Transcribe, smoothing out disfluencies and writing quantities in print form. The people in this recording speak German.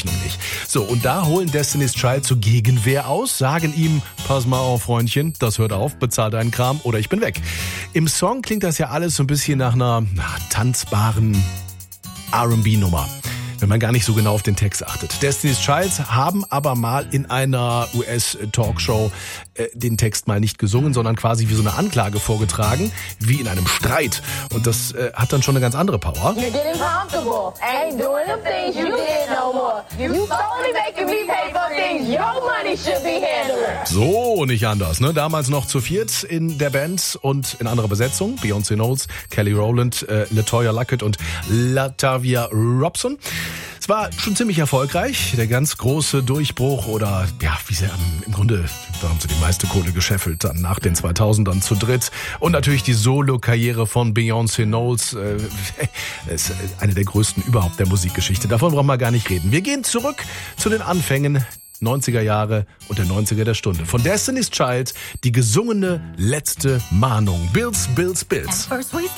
Rechnung nicht. So, und da holen Destiny's Child zur Gegenwehr aus, sagen ihm, pass mal auf, Freundchen, das hört auf, bezahl deinen Kram oder ich bin weg. Im Song klingt das ja alles so ein bisschen nach einer tanzbaren R&B-Nummer, wenn man gar nicht so genau auf den Text achtet. Destiny's Child haben aber mal in einer US-Talkshow den Text mal nicht gesungen, sondern quasi wie so eine Anklage vorgetragen, wie in einem Streit. Und das hat dann schon eine ganz andere Power. You're getting comfortable. Ain't doing the things you did no more. You slowly making me pay for things your money should be handling. So, nicht anders, ne? Damals noch zu viert in der Band und in anderer Besetzung. Beyoncé Knowles, Kelly Rowland, LaToya Luckett und Latavia Robson. Es war schon ziemlich erfolgreich, der ganz große Durchbruch oder ja, wie sie im Grunde, da haben sie die meiste Kohle gescheffelt, dann nach den 2000ern zu dritt. Und natürlich die Solo-Karriere von Beyoncé Knowles, ist eine der größten überhaupt der Musikgeschichte. Davon brauchen wir gar nicht reden. Wir gehen zurück zu den Anfängen 90er Jahre und der 90er der Stunde. Von Destiny's Child die gesungene letzte Mahnung. Bills, Bills, Bills.